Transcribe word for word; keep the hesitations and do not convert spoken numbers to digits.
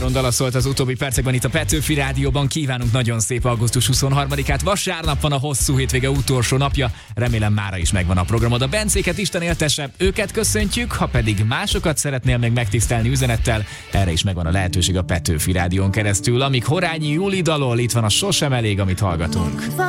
Áron dala szólt az utóbbi percekben itt a Petőfi Rádióban. Kívánunk nagyon szép augusztus huszonharmadikát. Vasárnap van, a hosszú hétvége utolsó napja. Remélem mára is megvan a programod. A Bencéket Isten éltesse, őket köszöntjük. Ha pedig másokat szeretnél még megtisztelni üzenettel, erre is megvan a lehetőség a Petőfi Rádión keresztül. Amíg Horányi Júli dalol, itt van a Sosem elég, amit hallgatunk.